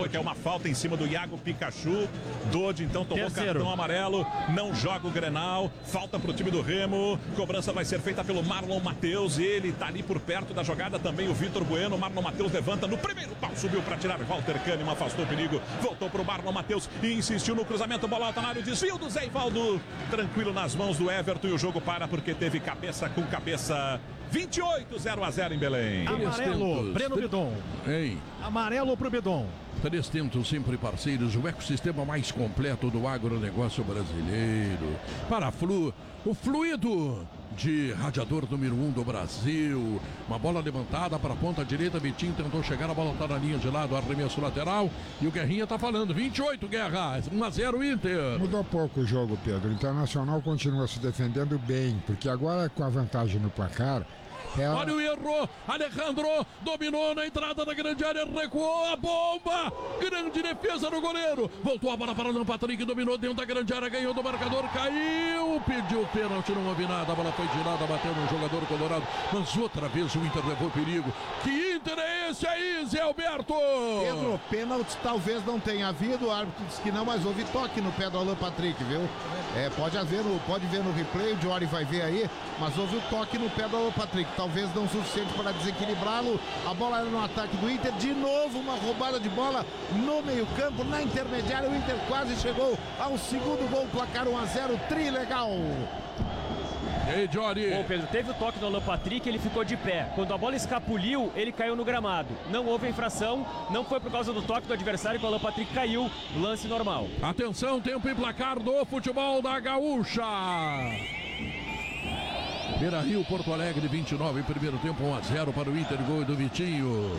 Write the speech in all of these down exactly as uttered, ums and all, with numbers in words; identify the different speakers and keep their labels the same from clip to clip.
Speaker 1: foi que é uma falta em cima do Iago Pikachu. Dodi então tomou Terceiro. cartão amarelo, não joga o Grenal, falta pro time do Remo, cobrança vai ser feita pelo Marlon Matheus, ele tá ali por perto da jogada também o Vitor Bueno. Marlon Matheus levanta no primeiro pau, subiu para tirar Walter Kahneman, afastou o perigo, voltou pro Marlon Matheus e insistiu no cruzamento, bola alta na área, desvio do Zé Ivaldo, tranquilo nas mãos do Everton e o jogo para porque teve cabeça com cabeça. vinte e oito, zero a zero em Belém.
Speaker 2: Amarelo, Breno Bidon.
Speaker 3: Ei.
Speaker 2: Amarelo pro Bidon.
Speaker 3: Três Tentos, sempre parceiros, o ecossistema mais completo do agronegócio brasileiro. Para a Flu, o fluido de radiador número um do Brasil. Uma bola levantada para a ponta direita, Vitinho tentou chegar, a bola está na linha de lado, arremesso lateral. E o Guerrinha está falando, vinte e oito, Guerra, um a zero Inter.
Speaker 4: Mudou pouco o jogo, Pedro. O Internacional continua se defendendo bem, porque agora com a vantagem no placar, É...
Speaker 3: Olha o erro, Alejandro dominou na entrada da grande área, recuou a bomba, grande defesa do goleiro, voltou a bola para o Patrick, dominou dentro da grande área, ganhou do marcador, caiu, pediu pênalti, não houve nada, a bola foi tirada, bateu no jogador colorado, mas outra vez o Inter levou perigo. Que Inter é esse aí, Zé Alberto?
Speaker 5: Pedro, pênalti talvez não tenha havido, o árbitro disse que não, mas houve toque no pé do Alan Patrick, viu? É, pode haver, pode ver no replay, o Diori vai ver aí, mas houve o toque no pé do Alan Patrick, talvez não o suficiente para desequilibrá-lo. A bola era no ataque do Inter, de novo uma roubada de bola no meio campo, na intermediária, o Inter quase chegou ao segundo gol, placar um a zero, trilegal.
Speaker 3: Ei, Jory.
Speaker 6: Bom, Pedro, teve o toque do Alan Patrick, ele ficou de pé. Quando a bola escapuliu, ele caiu no gramado. Não houve infração, não foi por causa do toque do adversário que o Alan Patrick caiu. Lance normal.
Speaker 3: Atenção, tempo e placar do futebol da Gaúcha. Beira-Rio, Porto Alegre, vinte e nove, primeiro tempo, um a zero para o Inter, gol do Vitinho.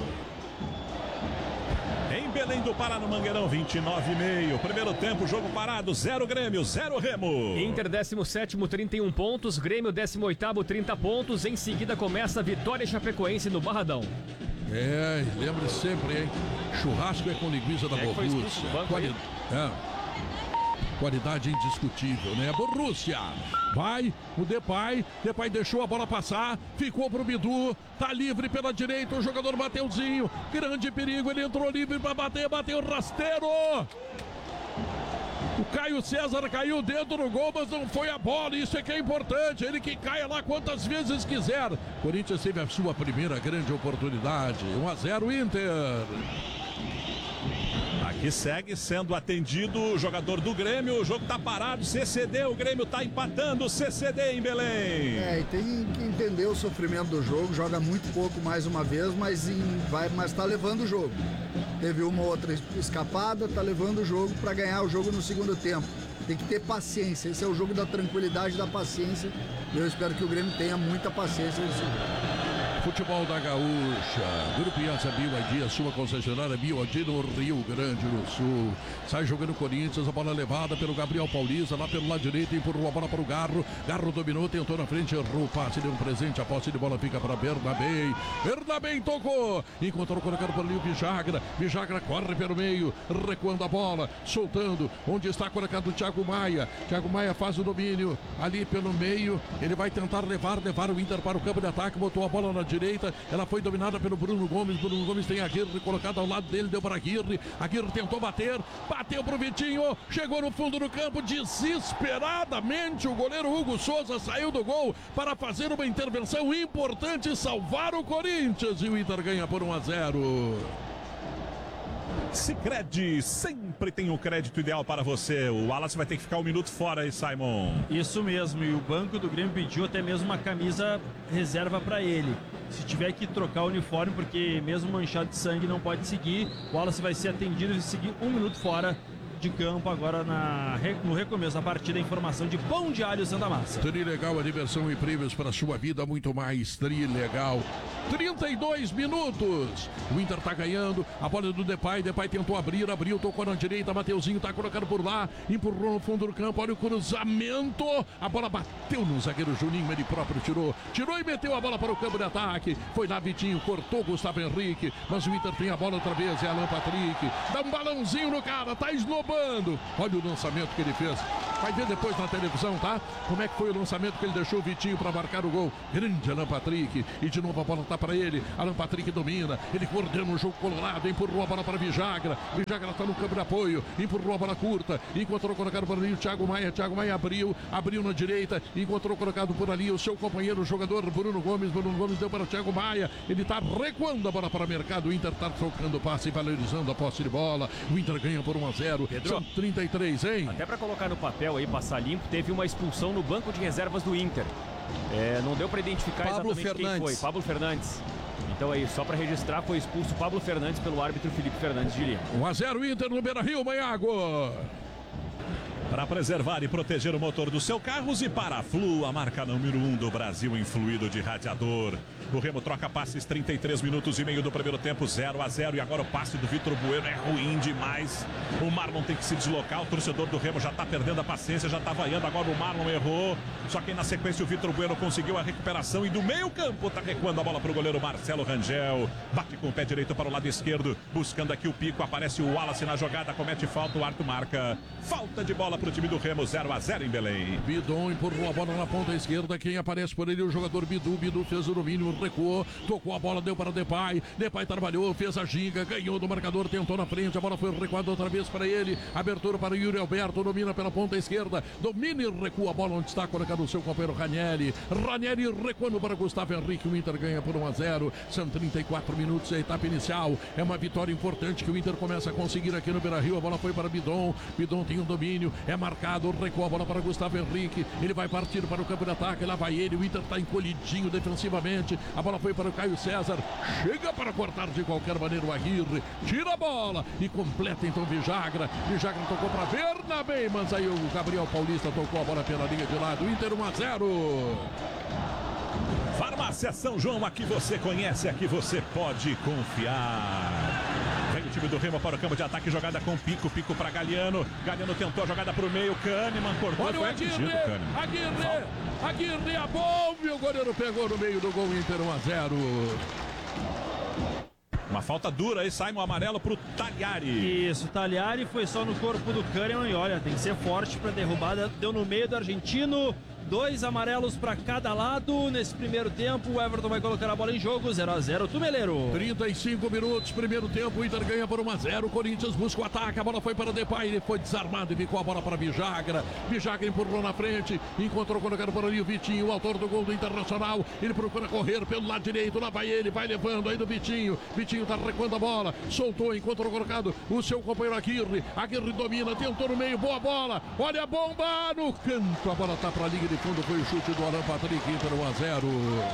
Speaker 1: Em Belém do Pará, no Mangueirão, vinte e nove e meio. Primeiro tempo, jogo parado, zero Grêmio, zero Remo.
Speaker 6: Inter décimo sétimo, trinta e um pontos. Grêmio décimo oitavo, trinta pontos. Em seguida começa a Vitória Chapecoense no Barradão.
Speaker 3: É, lembre sempre, hein? Churrasco é com linguiça da
Speaker 6: é
Speaker 3: Borussia. Quali... É. Qualidade indiscutível, né? Borussia. Vai, o Depay. Depay deixou a bola passar. Ficou pro Bidu. Tá livre pela direita. O jogador Mateuzinho. Grande perigo. Ele entrou livre pra bater. Bateu rasteiro. O Caio César caiu dentro do gol, mas não foi a bola. Isso é que é importante. Ele que caia lá quantas vezes quiser. Corinthians teve a sua primeira grande oportunidade. um a zero Inter.
Speaker 1: Aqui segue sendo atendido o jogador do Grêmio, o jogo tá parado, C C D, o Grêmio tá empatando, C C D em Belém.
Speaker 7: É, e tem que entender o sofrimento do jogo, joga muito pouco mais uma vez, mas, em, vai, mas tá levando o jogo. Teve uma ou outra escapada, tá levando o jogo para ganhar o jogo no segundo tempo. Tem que ter paciência, esse é o jogo da tranquilidade e da paciência, e eu espero que o Grêmio tenha muita paciência nesse jogo.
Speaker 3: Futebol da Gaúcha, Grupo Iasa Bio I D, a sua concessionária Bio I D no Rio Grande do Sul. Sai jogando o Corinthians, a bola levada pelo Gabriel Paulista, lá pelo lado direito, empurrou a bola para o Garro. Garro dominou, tentou na frente, errou o passe, deu um presente, a posse de bola fica para Bernabé. Bernabé tocou, encontrou colocado por ali o Vijagra. Vijagra corre pelo meio, recuando a bola, soltando, onde está colocado o Thiago Maia. Thiago Maia faz o domínio ali pelo meio, ele vai tentar levar, levar o Inter para o campo de ataque, botou a bola na direita. direita, ela foi dominada pelo Bruno Gomes, Bruno Gomes tem a Aguirre colocada ao lado dele, deu para a Aguirre, Aguirre tentou bater, bateu pro Vitinho, chegou no fundo do campo, desesperadamente o goleiro Hugo Souza saiu do gol para fazer uma intervenção importante e salvar o Corinthians, e o Inter ganha por um a zero.
Speaker 1: Sicredi sempre tem o crédito ideal para você. O Wallace vai ter que ficar um minuto fora aí, Simon.
Speaker 8: Isso mesmo, e o banco do Grêmio pediu até mesmo uma camisa reserva para ele. Se tiver que trocar o uniforme, porque mesmo manchado de sangue não pode seguir, o Wallace vai ser atendido e seguir um minuto fora de campo agora na, no recomeço da partida. Informação de Pão de Alho Santa Massa.
Speaker 3: Trilegal, a diversão e prêmios para a sua vida, muito mais. Trilegal. trinta e dois minutos. O Inter tá ganhando. A bola do Depay. Depay tentou abrir, abriu, tocou na direita. Mateuzinho tá colocando por lá. Empurrou no fundo do campo. Olha o cruzamento. A bola bateu no zagueiro Juninho. Ele próprio tirou. Tirou e meteu a bola para o campo de ataque. Foi lá Vitinho, cortou Gustavo Henrique. Mas o Inter tem a bola outra vez. É Alan Patrick. Dá um balãozinho no cara. Tá esnobando. Olha o lançamento que ele fez. Vai ver depois na televisão, tá? Como é que foi o lançamento que ele deixou o Vitinho para marcar o gol. Grande Alan Patrick. E de novo a bola tá para ele. Alan Patrick domina. Ele coordena o jogo colorado. Empurrou a bola para Vijagra. Vijagra tá no campo de apoio. Empurrou a bola curta. Encontrou colocado por ali o Thiago Maia. Thiago Maia abriu. Abriu na direita. Encontrou colocado por ali o seu companheiro, o jogador Bruno Gomes. Bruno Gomes deu para o Thiago Maia. Ele tá recuando a bola para o mercado. O Inter tá trocando passe e valorizando a posse de bola. O Inter ganha por um a zero.
Speaker 6: Pedro,
Speaker 3: são trinta e três, hein?
Speaker 6: Até para colocar no papel aí, passar limpo, teve uma expulsão no banco de reservas do Inter. É, não deu para identificar
Speaker 9: Pablo
Speaker 6: exatamente
Speaker 9: Fernandes.
Speaker 6: quem foi. Pablo Fernandes. Então aí, só para registrar, foi expulso Pablo Fernandes pelo árbitro Felipe Fernandes de Lima.
Speaker 3: um a zero Inter no Beira-Rio, Maiago.
Speaker 1: Para preservar e proteger o motor do seu carro, Zipar Flu, a marca número um do Brasil em fluido de radiador. O Remo troca passes, trinta e três minutos e meio do primeiro tempo, zero a zero. E agora o passe do Vitor Bueno é ruim demais. O Marlon tem que se deslocar. O torcedor do Remo já está perdendo a paciência, já está vaiando. Agora o Marlon errou. Só que na sequência o Vitor Bueno conseguiu a recuperação. E do meio campo está recuando a bola para o goleiro Marcelo Rangel. Bate com o pé direito para o lado esquerdo. Buscando aqui o pico. Aparece o Wallace na jogada. Comete falta. O Arthur marca. Falta de bola para o time do Remo. zero a zero em Belém.
Speaker 3: Bidon empurrou a bola na ponta esquerda. Quem aparece por ele é o jogador Bidu. Bidu fez o domínio, recuou, tocou a bola, deu para Depay. Depay trabalhou, fez a ginga, ganhou do marcador, tentou na frente. A bola foi recuada outra vez para ele. Abertura para o Yuri Alberto, domina pela ponta esquerda. Domina e recua a bola onde está colocado o seu companheiro Ranieri. Ranieri recuando para Gustavo Henrique. O Inter ganha por um a zero. São trinta e quatro minutos a etapa inicial. É uma vitória importante que o Inter começa a conseguir aqui no Beira-Rio. A bola foi para Bidon. Bidon tem um domínio, é marcado, recua a bola para Gustavo Henrique. Ele vai partir para o campo de ataque. Lá vai ele. O Inter está encolhidinho defensivamente. A bola foi para o Caio César. Chega para cortar de qualquer maneira o Aguirre. Tira a bola e completa então Vijagra. Vijagra tocou para Bernabé, mas aí o Gabriel Paulista tocou a bola pela linha de lado. Inter um a zero.
Speaker 1: Farmácia São João, aqui você conhece, aqui você pode confiar. Vem o time do Remo para o campo de ataque, jogada com Pico, Pico para Galiano. Galiano tentou a jogada para o meio, Kahneman cortou.
Speaker 3: Olha o Aguirre, Aguirre, Aguirre, a bomba e o goleiro pegou no meio do gol. Inter um a zero.
Speaker 1: Uma falta dura aí, sai um amarelo pro Tagliari.
Speaker 8: Isso, Tagliari foi só no corpo do Kahneman e olha, tem que ser forte para derrubada. Deu no meio do argentino. Dois amarelos para cada lado nesse primeiro tempo. O Everton vai colocar a bola em jogo. zero a zero, Tumeleiro.
Speaker 3: trinta e cinco minutos, primeiro tempo. O Inter ganha por um a zero. O Corinthians busca o ataque. A bola foi para Depay. Ele foi desarmado e ficou a bola para Vijagra. Vijagra empurrou na frente. Encontrou colocado por ali o Vitinho, o autor do gol do Internacional. Ele procura correr pelo lado direito. Lá vai ele, vai levando aí do Vitinho. Vitinho está recuando a bola. Soltou, encontrou colocado o seu companheiro Aguirre. Aguirre domina, tentou no meio. Boa bola. Olha a bomba no canto. A bola está para a linha de fundo, foi o chute do Alan Patrick. Inter um a zero.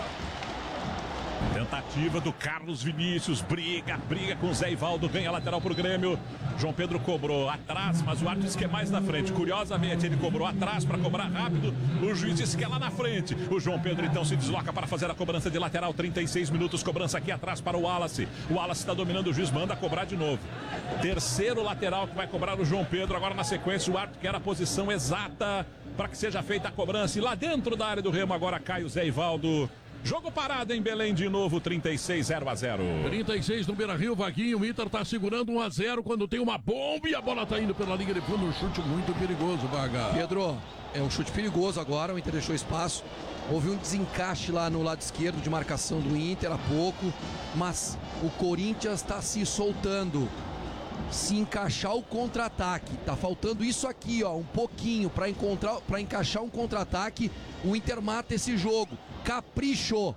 Speaker 1: Tentativa do Carlos Vinícius, briga, briga com o Zé Ivaldo, ganha lateral pro Grêmio. João Pedro cobrou atrás, mas o árbitro disse que é mais na frente. Curiosamente, ele cobrou atrás para cobrar rápido. O juiz disse que é lá na frente. O João Pedro então se desloca para fazer a cobrança de lateral. trinta e seis minutos, cobrança aqui atrás para o Wallace. O Wallace está dominando, o juiz manda cobrar de novo. Terceiro lateral que vai cobrar o João Pedro. Agora na sequência o árbitro quer a posição exata para que seja feita a cobrança. E lá dentro da área do Remo agora cai o Zé Ivaldo. Jogo parado em Belém de novo, trinta e seis, zero a zero.
Speaker 3: trinta e seis no Beira-Rio, Vaguinho. O Inter tá segurando um a zero quando tem uma bomba e a bola tá indo pela linha de fundo. Um chute muito perigoso, Vaga.
Speaker 9: Pedro, é um chute perigoso agora. O Inter deixou espaço. Houve um desencaixe lá no lado esquerdo de marcação do Inter há pouco. Mas o Corinthians está se soltando. Se encaixar o contra-ataque. Tá faltando isso aqui, ó, um pouquinho para encontrar, para encaixar um contra-ataque. O Inter mata esse jogo. Capricho.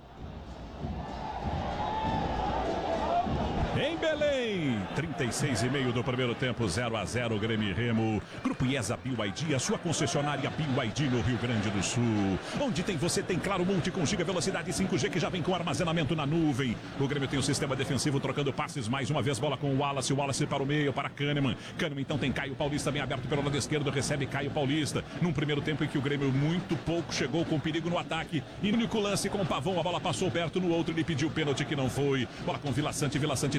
Speaker 1: Em Belém, trinta e seis e meio do primeiro tempo, zero a zero, Grêmio e Remo. Grupo IESA B Y D, a sua concessionária B Y D no Rio Grande do Sul. Onde tem você, tem Claro Multi com giga velocidade cinco G que já vem com armazenamento na nuvem. O Grêmio tem o sistema defensivo trocando passes mais uma vez, bola com o Wallace, o Wallace para o meio, para Kahneman. Kahneman então tem Caio Paulista bem aberto pelo lado esquerdo, recebe Caio Paulista. Num primeiro tempo em que o Grêmio muito pouco chegou com perigo no ataque. E no único lance com o Pavão, a bola passou perto, no outro ele pediu pênalti que não foi. Bola com Vila Sante, Vila Sante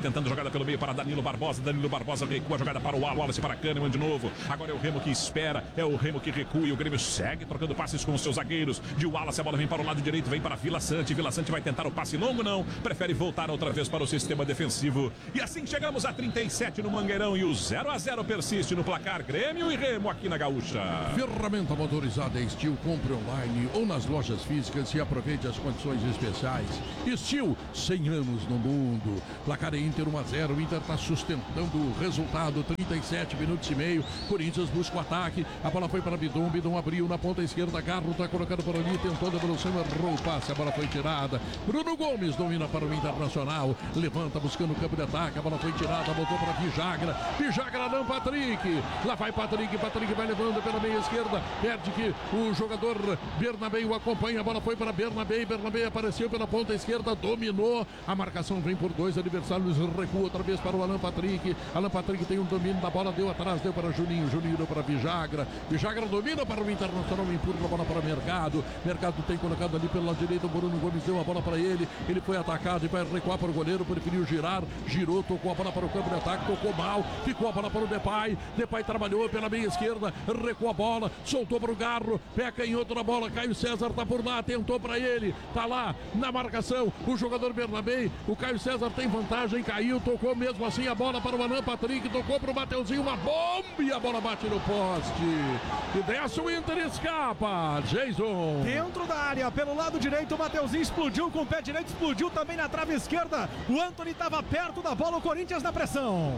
Speaker 1: tentando jogada pelo meio para Danilo Barbosa. Danilo Barbosa recua a jogada para o Wallace, para Kahneman de novo. Agora é o Remo que espera, é o Remo que recua e o Grêmio segue trocando passes com os seus zagueiros. De Wallace a bola vem para o lado direito, vem para Vila Sante. Vila Sante vai tentar o passe longo, não. Prefere voltar outra vez para o sistema defensivo. E assim chegamos a trinta e sete no Mangueirão e o zero a zero persiste no placar Grêmio e Remo aqui na Gaúcha.
Speaker 3: Ferramenta motorizada Steel, compre online ou nas lojas físicas e aproveite as condições especiais. Steel, cem anos no mundo. Placar é Inter um a zero. O Inter está sustentando o resultado. trinta e sete minutos e meio. Corinthians busca o ataque. A bola foi para Bidon. Bidon abriu na ponta esquerda. Garro está colocando por ali. Tentou a devolução. Errou o passe. A bola foi tirada. Bruno Gomes domina para o Internacional. Levanta buscando o campo de ataque. A bola foi tirada. Voltou para Vijagra. Vijagra não, Patrick. Lá vai Patrick. Patrick vai levando pela meia esquerda. Perde que o jogador Bernabé o acompanha. A bola foi para Bernabé. Bernabé apareceu pela ponta esquerda. Dominou. A marcação vem por dois adversários. Recua outra vez para o Alan Patrick. Alan Patrick tem um domínio da bola. Deu atrás. Deu para Juninho. Juninho deu para Vijagra. Vijagra domina para o Internacional. Empurra a bola para o Mercado. Mercado tem colocado ali pelo lado direito. O Bruno Gomes deu a bola para ele. Ele foi atacado e vai recuar para o goleiro. Preferiu girar. Girou. Tocou a bola para o campo de ataque. Tocou mal. Ficou a bola para o Depay. Depay trabalhou pela meia esquerda. Recuou a bola. Soltou para o Garro. Pé canhoto na bola. Caio César está por lá. Tentou para ele. Está lá na marcação. O jogador Bernabé. O Caio César tem vantagem. Caiu. Tocou mesmo assim a bola para o Alan Patrick. Tocou para o Mateuzinho. Uma bomba e a bola bate no poste. E desce o Inter, escapa. Jason.
Speaker 2: Dentro da área, pelo lado direito, o Mateuzinho explodiu com o pé direito. Explodiu também na trave esquerda. O Antony estava perto da bola. O Corinthians na pressão.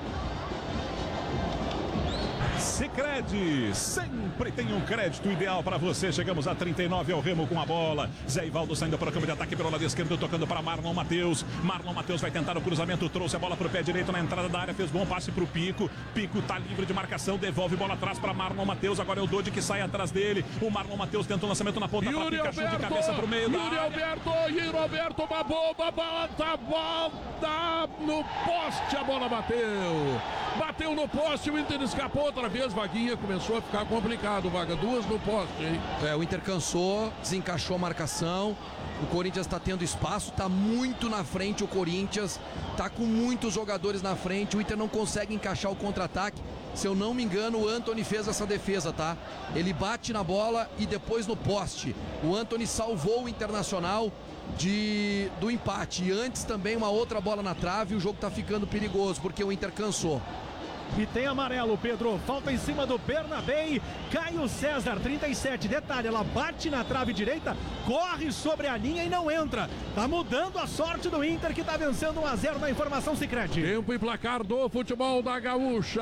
Speaker 1: Sicredi, sempre tem um crédito ideal para você. Chegamos a trinta e nove ao Remo com a bola. Zé Ivaldo saindo para o campo de ataque pelo lado esquerdo, tocando para Marlon Matheus. Marlon Matheus vai tentar o cruzamento, trouxe a bola para o pé direito na entrada da área, fez bom passe para o Pico. Pico tá livre de marcação, devolve bola atrás para Marlon Matheus. Agora é o Dodi que sai atrás dele. O Marlon Matheus tenta o lançamento na ponta para Pikachu de cabeça para o meio.
Speaker 3: Yuri Alberto, Yuri Alberto, uma bomba, bota, volta no poste, a bola bateu. Bateu no poste, o Inter escapou outra vez, Vaguinha, começou a ficar complicado, Vaga, duas no poste, hein?
Speaker 9: É, o Inter cansou, desencaixou a marcação, o Corinthians está tendo espaço, está muito na frente o Corinthians, está com muitos jogadores na frente, o Inter não consegue encaixar o contra-ataque. Se eu não me engano, o Antony fez essa defesa, tá? Ele bate na bola e depois no poste. O Antony salvou o Internacional de, do empate. E antes também uma outra bola na trave, o jogo tá ficando perigoso, porque o Inter cansou.
Speaker 2: E tem amarelo, Pedro. Falta em cima do Bernabé. Caio César, trinta e sete. Detalhe, ela bate na trave direita, corre sobre a linha e não entra. Tá mudando a sorte do Inter, que tá vencendo um a zero na informação Sicredi.
Speaker 3: Tempo e placar do futebol da Gaúcha.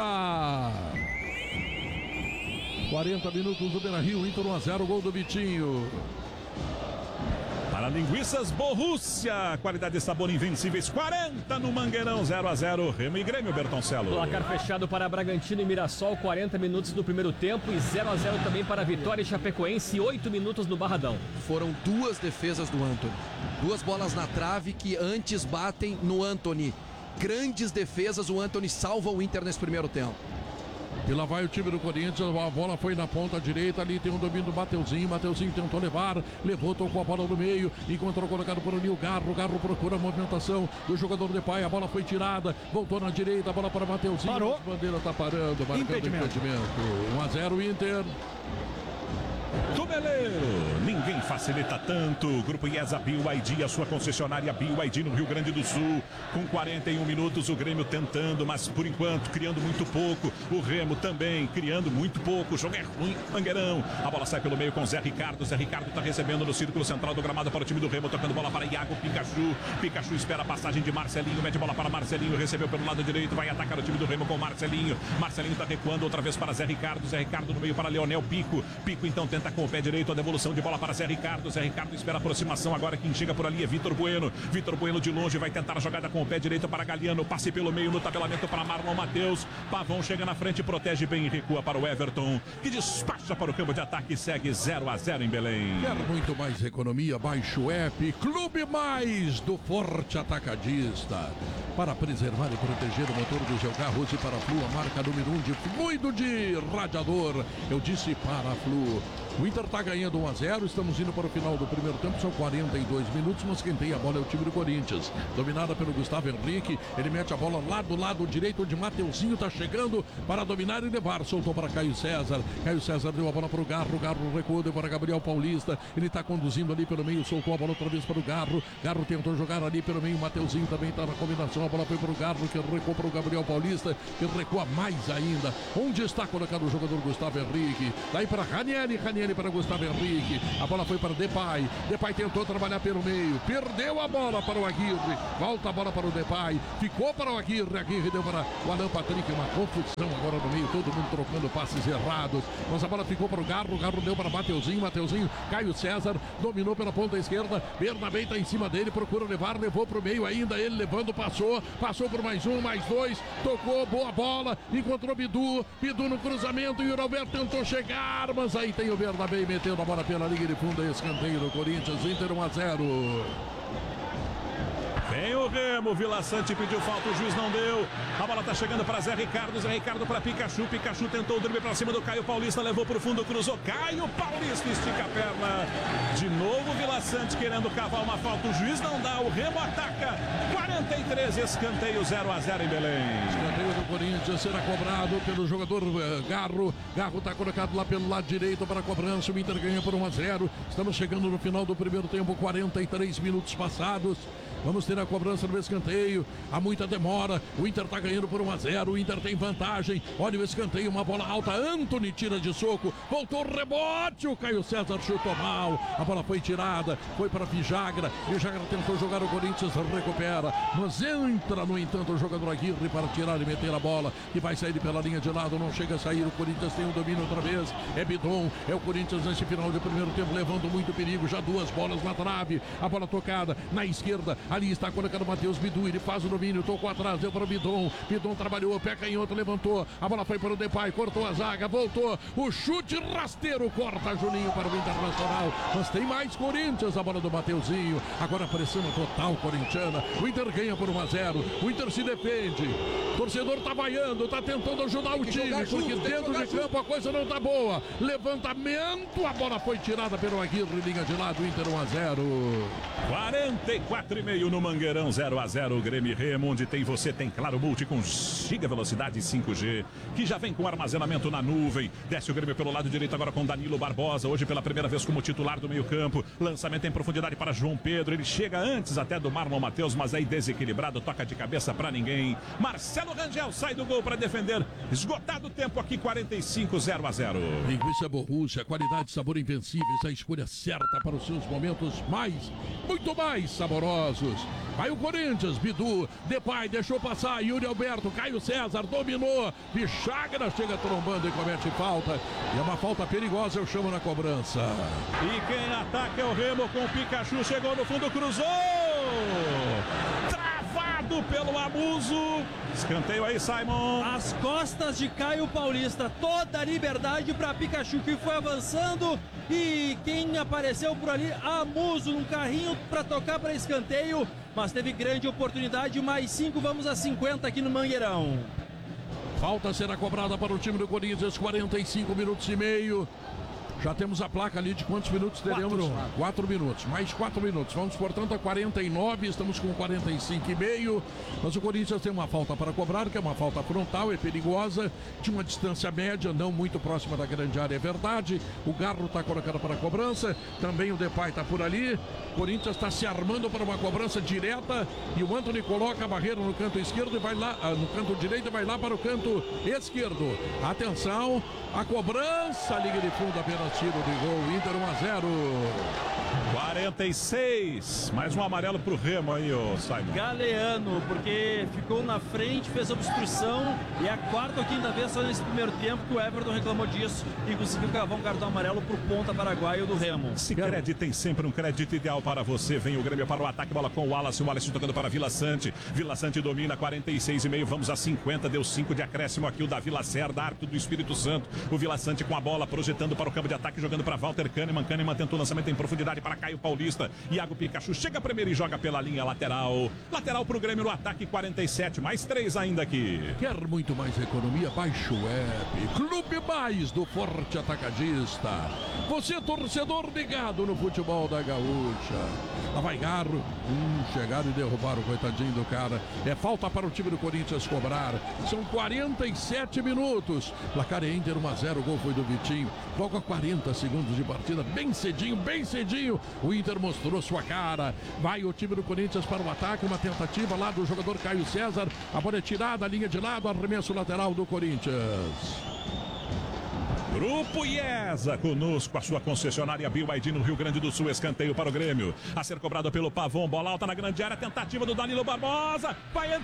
Speaker 3: quarenta minutos do Beira-Rio, Inter um a zero, gol do Vitinho.
Speaker 1: Para Linguiças Borrússia, qualidade e sabor invencíveis, quarenta no Mangueirão, zero a zero, Remo e Grêmio, Bertoncelo.
Speaker 6: Placar fechado para Bragantino e Mirassol, quarenta minutos do primeiro tempo e zero a zero também para Vitória e Chapecoense, oito minutos no Barradão.
Speaker 9: Foram duas defesas do Antony, duas bolas na trave que antes batem no Antony. Grandes defesas, o Antony salva o Inter nesse primeiro tempo.
Speaker 3: E lá vai o time do Corinthians, a bola foi na ponta direita, ali tem um domínio do Mateuzinho, Mateuzinho tentou levar, levou, tocou a bola no meio, encontrou colocado por ali o Garro, o Garro procura a movimentação do jogador Depay, a bola foi tirada, voltou na direita, a bola para Mateuzinho,
Speaker 2: parou,
Speaker 3: a bandeira tá parando, marcando impedimento. impedimento, um a zero Inter.
Speaker 1: Tumeleiro, ninguém facilita tanto. Grupo IESA B Y D, a sua concessionária B Y D no Rio Grande do Sul. Com quarenta e um minutos, o Grêmio tentando, mas por enquanto criando muito pouco. O Remo também criando muito pouco. O jogo é ruim, Mangueirão. A bola sai pelo meio com Zé Ricardo. Zé Ricardo está recebendo no círculo central do gramado para o time do Remo, tocando bola para Iago Pikachu. Pikachu espera a passagem de Marcelinho, mete bola para Marcelinho, recebeu pelo lado direito, vai atacar o time do Remo com Marcelinho. Marcelinho está recuando outra vez para Zé Ricardo. Zé Ricardo no meio para Leonel Pico. Pico então tenta com o pé direito a devolução de bola para Zé Ricardo. Zé Ricardo espera a aproximação. Agora quem chega por ali é Vitor Bueno. Vitor Bueno de longe vai tentar a jogada com o pé direito para Galiano. Passe pelo meio no tabelamento para Marlon Matheus. Pavão chega na frente, protege bem e recua para o Everton, que despacha para o campo de ataque e segue zero a zero em Belém.
Speaker 3: Quer muito mais economia? Baixe o app Clube Mais do Forte Atacadista. Para preservar e proteger o motor do seu carro, use para a Flu, a marca número um de fluido de radiador. Eu disse para a Flu. O Inter está ganhando um a zero, estamos indo para o final do primeiro tempo, são quarenta e dois minutos, mas quem tem a bola é o time do Corinthians. Dominada pelo Gustavo Henrique, ele mete a bola lá do lado direito, onde Mateuzinho está chegando para dominar e levar. Soltou para Caio César, Caio César deu a bola para o Garro, Garro recuou, deu para Gabriel Paulista, ele está conduzindo ali pelo meio, soltou a bola outra vez para o Garro, Garro tentou jogar ali pelo meio, Mateuzinho também está na combinação, a bola foi para o Garro, que recuou para o Gabriel Paulista, que recua mais ainda. Onde está colocado o jogador Gustavo Henrique? Daí para Ranieri, Ranieri para Gustavo Henrique, a bola foi para Depay, Depay tentou trabalhar pelo meio, perdeu a bola para o Aguirre, volta a bola para o Depay, ficou para o Aguirre, Aguirre deu para o Alan Patrick, uma confusão agora no meio, todo mundo trocando passes errados, mas a bola ficou para o Garro, Garro deu para Mateuzinho, Mateuzinho, Caio César, dominou pela ponta esquerda, Bernabé está em cima dele, procura levar, levou para o meio ainda, ele levando, passou, passou por mais um, mais dois, tocou, boa bola, encontrou Bidu, Bidu no cruzamento e o Roberto tentou chegar, mas aí tem o Bernabé metendo a bola pela linha de fundo, escanteio do Corinthians, Inter um a zero.
Speaker 1: Vem o Remo, Vila Sante pediu falta, o juiz não deu. A bola tá chegando para Zé Ricardo, Zé Ricardo para Pikachu, Pikachu tentou o drible para cima do Caio Paulista, levou pro fundo, cruzou, Caio Paulista estica a perna. De novo Vila Sante querendo cavar uma falta, o juiz não dá, o Remo ataca. quarenta e três, escanteio zero a zero em Belém.
Speaker 3: Escanteio do Corinthians será cobrado pelo jogador uh, Garro. Garro tá colocado lá pelo lado direito para a cobrança, o Inter ganha por um a zero. Estamos chegando no final do primeiro tempo, quarenta e três minutos passados. Vamos ter a cobrança no escanteio. Há muita demora. O Inter está ganhando por um a zero. O Inter tem vantagem. Olha o escanteio, uma bola alta. Antony tira de soco. Voltou o rebote. O Caio César chutou mal. A bola foi tirada. Foi para Vijagra. Vijagra tentou jogar, o Corinthians recupera. Mas entra, no entanto, o jogador Aguirre para tirar e meter a bola. Que vai sair pela linha de lado. Não chega a sair. O Corinthians tem o domínio outra vez. É Bidon. É o Corinthians nesse final de primeiro tempo, levando muito perigo. Já duas bolas na trave. A bola tocada na esquerda. Ali está colocando o Matheus Bidu, ele faz o domínio, tocou atrás, deu para o Bidon, Bidon trabalhou, pé canhoto, levantou, a bola foi para o Depay, cortou a zaga, voltou, o chute rasteiro, corta Juninho para o Internacional, mas tem mais Corinthians, a bola do Mateuzinho, agora pressão total corintiana, o Inter ganha por um a zero, o Inter se defende, o torcedor tá vaiando, tá tentando ajudar o time, porque junto, dentro de campo junto. A coisa não tá boa, levantamento, a bola foi tirada pelo Aguirre, linha de lado, Inter um a zero.
Speaker 1: quarenta e quatro e meio no Mangueirão, zero a zero, Grêmio Remo, onde tem você, tem Claro Multi com giga velocidade cinco G, que já vem com armazenamento na nuvem. Desce o Grêmio pelo lado direito agora com Danilo Barbosa, hoje pela primeira vez como titular do meio campo, lançamento em profundidade para João Pedro, ele chega antes até do Marlon Matheus, mas aí desequilibrado, toca de cabeça para ninguém. Marcelo Rangel sai do gol para defender, esgotado o tempo aqui, quarenta e cinco, zero a zero.
Speaker 3: Linguiça Borrússia, qualidade e sabor invencíveis, a escolha certa para os seus momentos mais, muito mais saborosos. Vai o Corinthians, Bidu, Depay, deixou passar, Yuri Alberto, Caio César, dominou, Vichagra chega trombando e comete falta, e é uma falta perigosa, eu chamo na cobrança.
Speaker 1: E quem ataca é o Remo com o Pikachu, chegou no fundo, cruzou! Travado pelo abuso, escanteio aí, Simon.
Speaker 8: As costas de Caio Paulista, toda a liberdade para Pikachu, que foi avançando, e quem apareceu por ali, Amuso, num carrinho para tocar para escanteio, mas teve grande oportunidade, mais cinco, vamos a cinquenta aqui no Mangueirão.
Speaker 3: Falta será cobrada para o time do Corinthians, quarenta e cinco minutos e meio. Já temos a placa ali de quantos minutos teremos? Quatro, quatro minutos, mais quatro minutos. Vamos, portanto, a quarenta e nove, estamos com quarenta e cinco e meio. Mas o Corinthians tem uma falta para cobrar, que é uma falta frontal, é perigosa, de uma distância média, não muito próxima da grande área, é verdade. O Garro está colocado para a cobrança, também o Depay está por ali. O Corinthians está se armando para uma cobrança direta e o Antony coloca a barreira no canto esquerdo e vai lá, no canto direito e vai lá para o canto esquerdo. Atenção, a cobrança, liga de fundo, apenas tiro de gol, Inter um a zero.
Speaker 1: quarenta e seis, mais um amarelo pro Remo aí, ô Simon.
Speaker 8: Galeano, porque ficou na frente, fez obstrução, e é a quarta ou quinta vez só nesse primeiro tempo que o Everton reclamou disso e conseguiu cavar um cartão amarelo pro ponta paraguaio do Remo.
Speaker 1: Sicredi tem sempre um crédito ideal para você. Vem o Grêmio para o ataque, bola com o Wallace, o Wallace tocando para Vila Sante. Vila Sante domina, quarenta e seis e meio, vamos a cinquenta, deu cinco de acréscimo aqui o Davi Lacerda, árbitro do Espírito Santo. O Vila Sante com a bola, projetando para o campo de ataque jogando para Walter Kahneman. Kahneman tenta o lançamento em profundidade para Caio Paulista. Iago Pikachu chega primeiro e joga pela linha lateral. Lateral para o Grêmio no ataque, quarenta e sete, mais três ainda aqui.
Speaker 3: Quer muito mais economia? Baixe o app. Clube Mais do Forte Atacadista. Você, torcedor ligado no futebol da Gaúcha. Lá vai Garro. Hum, chegaram e derrubaram o coitadinho do cara. É falta para o time do Corinthians cobrar. São quarenta e sete minutos. Placar é Inter um a zero. O gol foi do Vitinho. Logo a quarenta segundos de partida. Bem cedinho, bem cedinho. O Inter mostrou sua cara. Vai o time do Corinthians para o ataque. Uma tentativa lá do jogador Caio César. A bola é tirada, a linha de lado. Arremesso lateral do Corinthians.
Speaker 1: Grupo IESA, conosco, a sua concessionária B Y D no Rio Grande do Sul, escanteio para o Grêmio. A ser cobrado pelo Pavon, bola alta na grande área, tentativa do Danilo Barbosa, vai entrar.